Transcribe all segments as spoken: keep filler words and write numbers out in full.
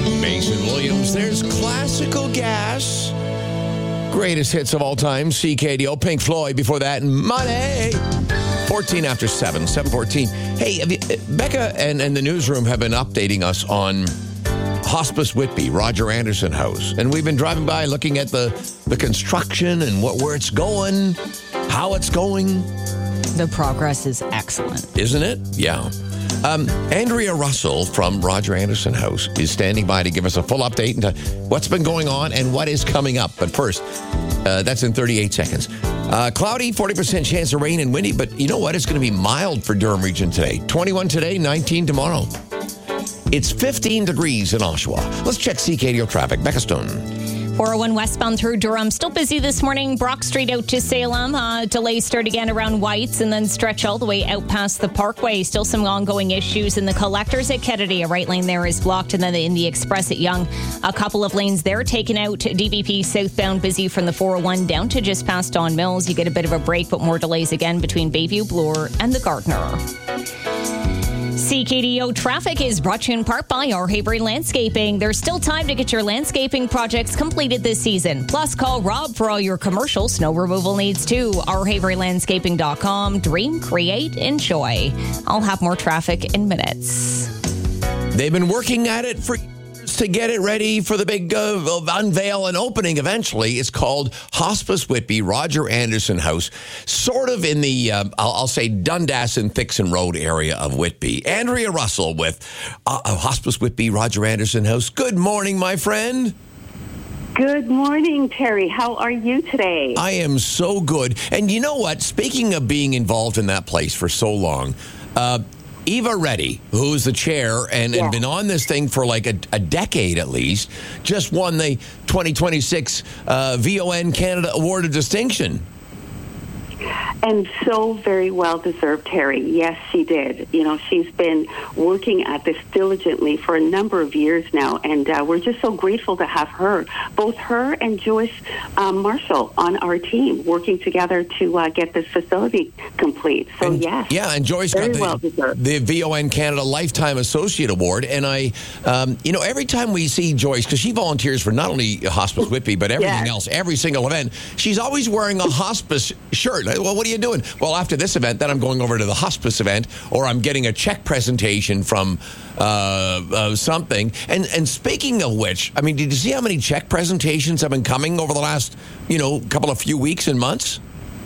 Mason Williams, there's classical gas. Greatest hits of all time, C K D O, Pink Floyd. Before that, Money. fourteen after seven, seven fourteen. Hey, have you, Becca and, and the newsroom have been updating us on Hospice Whitby, Roger Anderson House. And we've been driving by looking at the, the construction and what where it's going, how it's going. The progress is excellent. Isn't it? Yeah. Um, Andrea Russell from Roger Anderson House is standing by to give us a full update into what's been going on and what is coming up. But first, uh, that's in thirty-eight seconds. Uh, cloudy, forty percent chance of rain and windy, but you know what? It's going to be mild for Durham region today. twenty-one today, nineteen tomorrow. It's fifteen degrees in Oshawa. Let's check C K D O traffic. Becca Stone. four oh one westbound through Durham. Still busy this morning. Brock Street out to Salem. Uh, delays start again around Whites and then stretch all the way out past the Parkway. Still some ongoing issues in the collectors at Kennedy. A right lane there is blocked. And then in the Express at Yonge, a couple of lanes there taken out. D V P southbound busy from the four oh one down to just past Don Mills. You get a bit of a break, but more delays again between Bayview, Bloor, and the Gardner. C K D O traffic is brought to you in part by our Havery Landscaping. There's still time to get your landscaping projects completed this season. Plus, call Rob for all your commercial snow removal needs too. our havery landscaping dot com. Dream, create, enjoy. I'll have more traffic in minutes. They've been working at it for years to get it ready for the big uh, unveil and opening eventually. It's called Hospice Whitby, Roger Anderson House, sort of in the, uh, I'll, I'll say, Dundas and Thixon Road area of Whitby. Andrea Russell with uh, Hospice Whitby, Roger Anderson House. Good morning, my friend. Good morning, Terry. How are you today? I am so good. And you know what? Speaking of being involved in that place for so long, uh, Eva Reddy, who's the chair and, yeah. and been on this thing for like a, a decade at least, just won the twenty twenty-six uh, V O N Canada Award of Distinction. And so very well deserved, Terry. Yes, she did. You know, she's been working at this diligently for a number of years now, and uh, we're just so grateful to have her, both her and Joyce um, Marshall, on our team, working together to uh, get this facility complete. So, and, yes. Yeah, and Joyce got the, well the V O N Canada Lifetime Associate Award, and I, um, you know, every time we see Joyce, because she volunteers for not only Hospice Whitby, but everything yes. else, every single event, she's always wearing a hospice shirt. Well, what are you doing? Well, after this event, then I'm going over to the hospice event, or I'm getting a check presentation from uh, uh, something. And and speaking of which, I mean, did you see how many check presentations have been coming over the last, you know, couple of few weeks and months?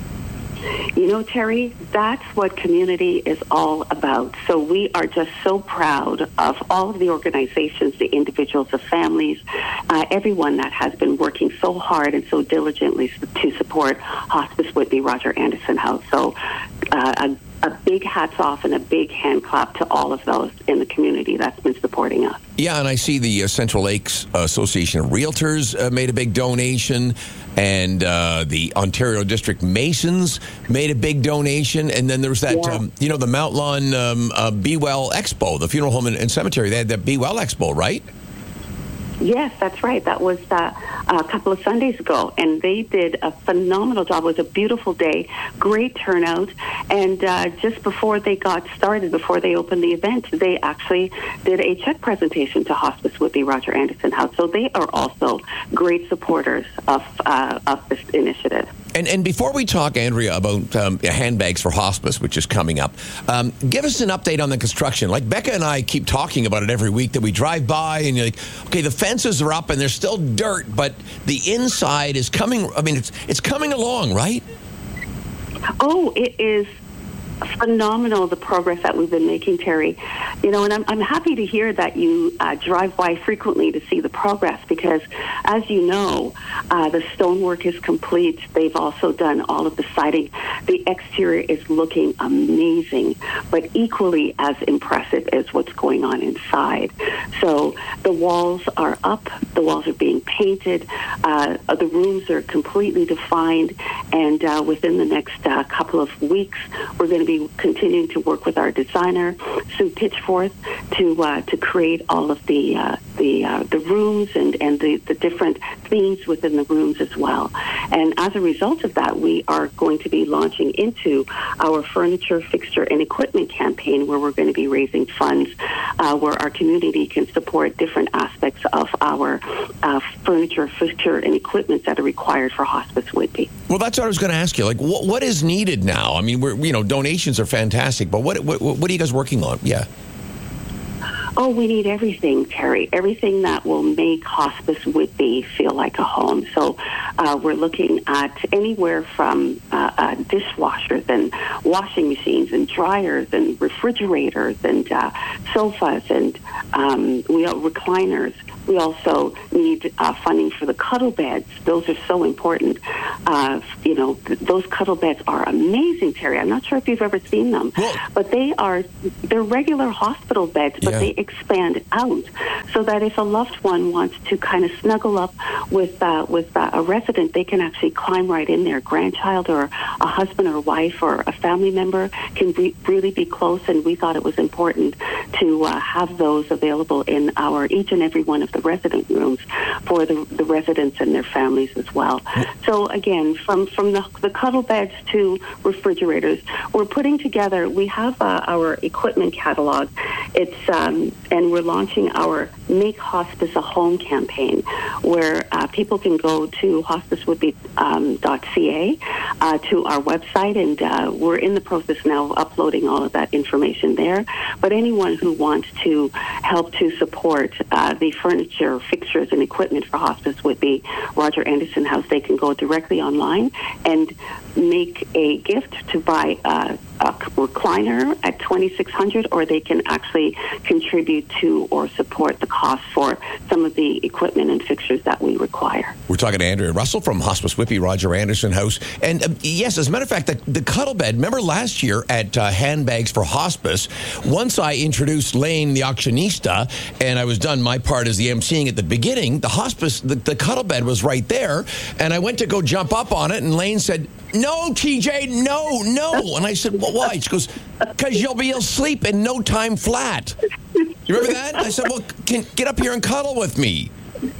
You know, Terry, that's what community is all about. So we are just so proud of all of the organizations, the individuals, the families, uh, everyone that has been working so hard and so diligently to support Hospice Whitby, Roger Anderson House. So uh, a, a big hats off and a big hand clap to all of those in the community that's been supporting us. Yeah, and I see the uh, Central Lakes Association of Realtors uh, made a big donation, and uh, the Ontario District Masons made a big donation, and then there was that, yeah. um, you know, the Mount Lawn um, uh, Be Well Expo, the funeral home and, and cemetery. They had that Be Well Expo, right? Yes, that's right. That was uh, a couple of Sundays ago, and they did a phenomenal job. It was a beautiful day, great turnout, and uh, just before they got started, before they opened the event, they actually did a check presentation to Hospice Whitby, Roger Anderson House. So they are also great supporters of uh, of this initiative. And and before we talk, Andrea, about um, handbags for hospice, which is coming up, um, give us an update on the construction. Like Becca and I keep talking about it every week that we drive by, and you're like, okay, the fences are up and there's still dirt, but the inside is coming. I mean, it's it's coming along, right? Oh, it is phenomenal, the progress that we've been making, Terry. You know, and I'm, I'm happy to hear that you uh, drive by frequently to see the progress, because as you know, uh, the stonework is complete. They've also done all of the siding. The exterior is looking amazing, but equally as impressive as what's going on inside. So the walls are up, the walls are being painted, uh, the rooms are completely defined, and uh, within the next uh, couple of weeks, we're going to be continuing to work with our designer, Sue Pitchforth, to uh, to create all of the uh, the uh, the rooms and, and the, the different themes within the rooms as well. And as a result of that, we are going to be launching into our furniture, fixture, and equipment campaign, where we're going to be raising funds uh, where our community can support different aspects of our uh, furniture, fixture, and equipment that are required for Hospice Whitby. Well, that's what I was going to ask you. Like, what, what is needed now? I mean, we're, you know, donations are fantastic, but what, what what are you guys working on? Yeah. Oh, we need everything, Terry. Everything that will make Hospice Whitby feel like a home. So uh, we're looking at anywhere from uh, uh, dishwashers and washing machines and dryers and refrigerators and uh, sofas and um, we have recliners. We also need uh, funding for the cuddle beds. Those are so important. Uh, you know, th- those cuddle beds are amazing, Terry. I'm not sure if you've ever seen them, well, but they are, they're regular hospital beds, but yeah. they expand out so that if a loved one wants to kind of snuggle up with uh, with uh, a resident, they can actually climb right in there. Grandchild or a husband or wife or a family member can be, really be close, and we thought it was important to uh, have those available in our each and every one of the resident rooms for the, the residents and their families as well. So again, from, from the, the cuddle beds to refrigerators, we're putting together, we have uh, our equipment catalog. It's um, and we're launching our Make Hospice a Home campaign, where uh, people can go to hospice whitby dot c a uh, to our website, and uh, we're in the process now of uploading all of that information there. But anyone who wants to help to support uh, the furniture, fixtures, and equipment for Hospice Whitby Roger Anderson House, they can go directly online and make a gift to buy uh, a recliner at twenty-six hundred dollars, or they can actually contribute to or support the cost for some of the equipment and fixtures that we require. We're talking to Andrea Russell from Hospice Whitby Roger Anderson House. And uh, yes, as a matter of fact, the, the cuddle bed, remember last year at uh, Handbags for Hospice, once I introduced Lane, the auctionista, and I was done my part as the emceeing at the beginning, the hospice, the, the cuddle bed was right there, and I went to go jump up on it, and Lane said, "No, T J, no, no." And I said, "Well, why?" She goes, "Because you'll be asleep in no time flat." You remember that? I said, "Well, can, get up here and cuddle with me."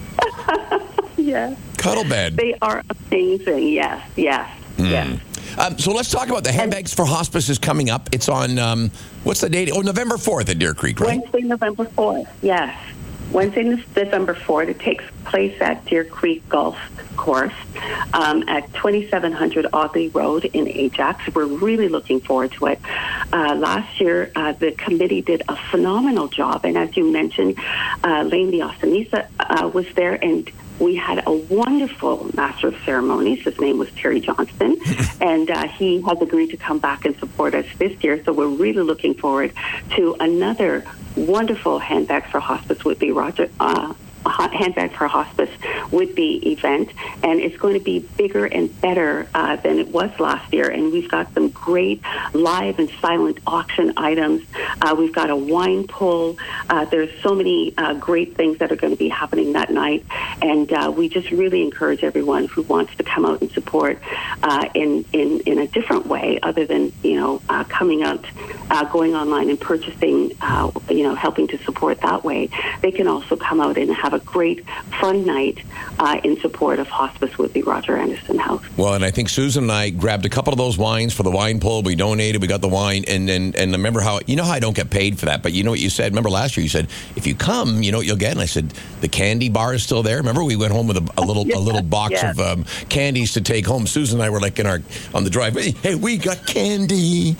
Yeah. Cuddle bed. They are amazing. Yes, yes, mm. yes. Um, so let's talk about the Handbags for Hospice is coming up. It's on, um, what's the date? Oh, November fourth at Deer Creek, right? Wednesday, November fourth, yes. Wednesday, November fourth. It takes place at Deer Creek Golf Course um, at twenty-seven hundred Audley Road in Ajax. We're really looking forward to it. Uh, last year, uh, the committee did a phenomenal job, and as you mentioned, uh, Lane the Auctionista uh, was there, and we had a wonderful master of ceremonies. His name was Terry Johnston, and uh, he has agreed to come back and support us this year. So we're really looking forward to another wonderful Handbags for Hospice Whitby Roger uh, Handbag for Hospice Whitby event, and it's going to be bigger and better uh, than it was last year. And we've got some great live and silent auction items. Uh, we've got a wine pull. Uh, there's so many uh, great things that are going to be happening that night, and uh, we just really encourage everyone who wants to come out and support uh, in, in in a different way, other than you know uh, coming out, uh, going online and purchasing, uh, you know, helping to support that way. They can also come out and have a great fun night uh, in support of Hospice Whitby Roger Anderson House. Well, and I think Susan and I grabbed a couple of those wines for the wine pull. We donated, we got the wine, and and, and remember how, you know how I don't get paid for that, but you know what you said? Remember last year you said, if you come, you know what you'll get? And I said, the candy bar is still there. Remember we went home with a, a little yeah, a little box yeah. of um, candies to take home. Susan and I were like in our, on the drive, hey, we got candy.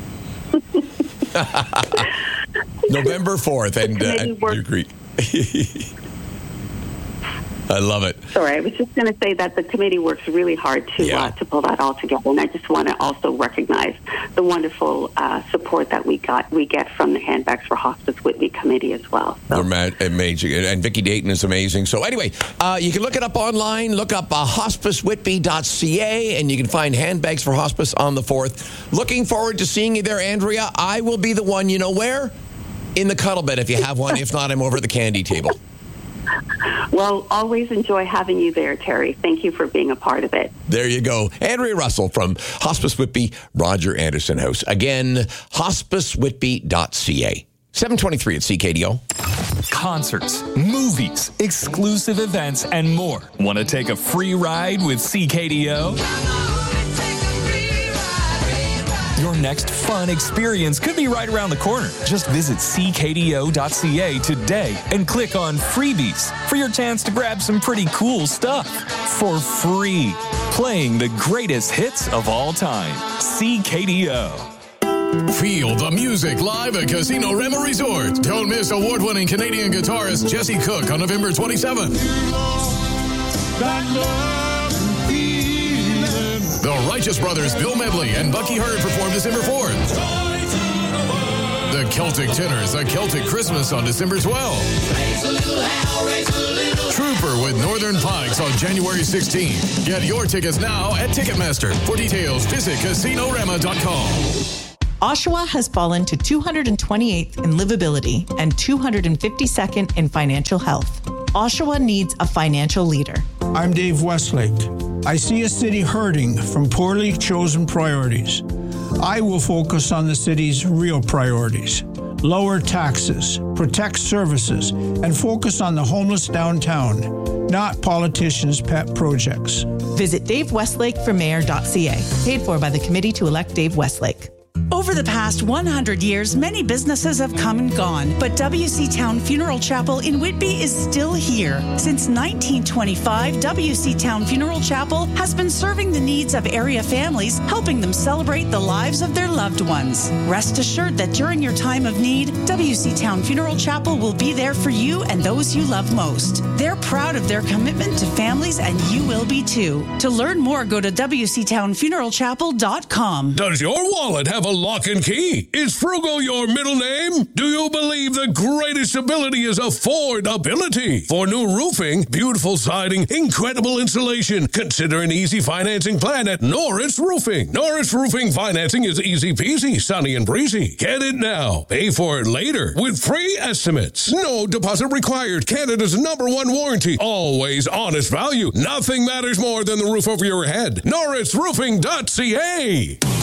November fourth, and uh, at Deer Creek. I love it. Sorry, I was just going to say that the committee works really hard to yeah. uh, to pull that all together, and I just want to also recognize the wonderful uh, support that we got we get from the Handbags for Hospice Whitby committee as well. So. They're mad, amazing, and Vicki Dayton is amazing. So anyway, uh, you can look it up online. Look up uh, hospice whitby dot c a, and you can find Handbags for Hospice on the fourth. Looking forward to seeing you there, Andrea. I will be the one. You know where? In the cuddle bed if you have one. If not, I'm over at the candy table. Well, always enjoy having you there, Terry. Thank you for being a part of it. There you go. Andrea Russell from Hospice Whitby Roger Anderson House. Again, hospice whitby dot c a. seven twenty-three at C K D O. concerts, movies, exclusive events, and more. Want to take a free ride with C K D O? Your next fun experience could be right around the corner. Just visit c k d o dot c a today and click on Freebies for your chance to grab some pretty cool stuff for free. Playing the greatest hits of all time. C K D O. Feel the music live at Casino Rema Resort. Don't miss award-winning Canadian guitarist Jesse Cook on November twenty-seventh. The Righteous Brothers Bill Medley and Bucky Hurd perform December fourth. The Celtic Tenors, A Celtic Christmas on December twelfth. Trooper with Northern Pikes on January sixteenth. Get your tickets now at Ticketmaster. For details, visit casino rema dot com. Oshawa has fallen to two hundred twenty-eighth in livability and two hundred fifty-second in financial health. Oshawa needs a financial leader. I'm Dave Westlake. I see a city hurting from poorly chosen priorities. I will focus on the city's real priorities. Lower taxes, protect services, and focus on the homeless downtown, not politicians' pet projects. Visit dave westlake for mayor dot c a. Paid for by the Committee to Elect Dave Westlake. Over the past one hundred years, many businesses have come and gone, but W C Town Funeral Chapel in Whitby is still here. Since nineteen twenty-five, W C Town Funeral Chapel has been serving the needs of area families, helping them celebrate the lives of their loved ones. Rest assured that during your time of need, W C Town Funeral Chapel will be there for you and those you love most. They're proud of their commitment to families, and you will be too. To learn more, go to w c town funeral chapel dot com. Does your wallet have a lock and key? Is Frugal your middle name? Do you believe the greatest ability is affordability? For new roofing, beautiful siding, incredible insulation, consider an easy financing plan at Norris Roofing. Norris Roofing financing is easy peasy, sunny and breezy. Get it now. Pay for it later with free estimates. No deposit required. Canada's number one warranty. Always honest value. Nothing matters more than the roof over your head. norris roofing dot c a.